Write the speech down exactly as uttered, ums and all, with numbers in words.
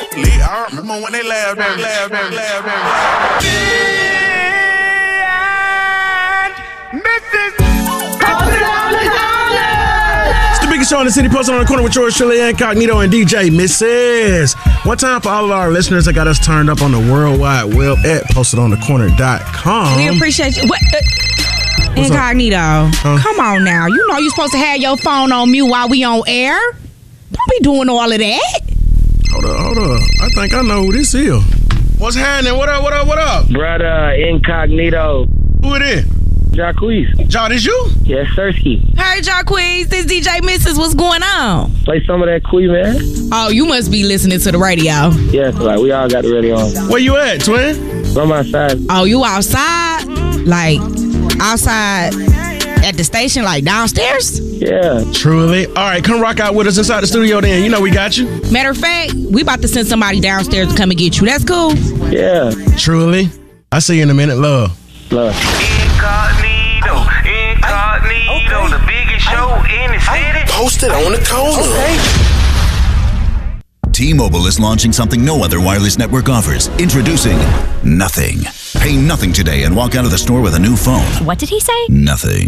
lit. I remember when they laughed, laughed, laughed, laughed, laughed, laughed. And Missus Posted on the corner. It's the biggest show in the city, posted on the corner with George Shirley Incognito and D J Missus One time for all of our listeners that got us turned up on the World Wide Web at posted on the corner dot com. We appreciate you. What? Uh, What's Incognito. Huh? Come on now. You know you're supposed to have your phone on mute while we on air. Don't be doing all of that. Hold up, hold up. I think I know who this is. What's happening? What up, what up, what up? Brother Incognito. Who it is? Jacquees. Ja, this you? Yes, Sirski. Hey, Jacquees, this D J Missus What's going on? Play some of that Quee, man. Oh, you must be listening to the radio. Yes, like we all got the radio on. Where you at, twin? I'm outside. Oh, you outside? Like, outside at the station, like downstairs? Yeah. Truly. All right, come rock out with us inside the studio then. You know we got you. Matter of fact, we about to send somebody downstairs to come and get you. That's cool? Yeah. Truly. I see you in a minute, love. Love. Incognito, incognito, the biggest show in the city. Posted on the corner. T-Mobile is launching something no other wireless network offers. Introducing Nothing. Pay nothing today and walk out of the store with a new phone. What did he say? Nothing.